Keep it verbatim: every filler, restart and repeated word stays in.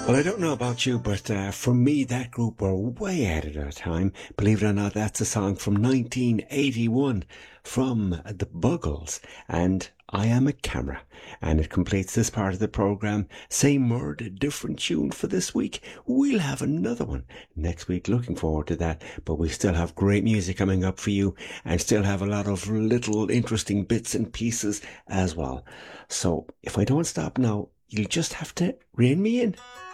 Well, I don't know about you, but uh, for me, that group were way ahead of their time. Believe it or not, that's a song from nineteen eighty-one from the Buggles, and I Am a Camera. And it completes this part of the programme. Same word, different tune for this week. We'll have another one next week. Looking forward to that. But we still have great music coming up for you and still have a lot of little interesting bits and pieces as well. So if I don't stop now, you'll just have to rein me in.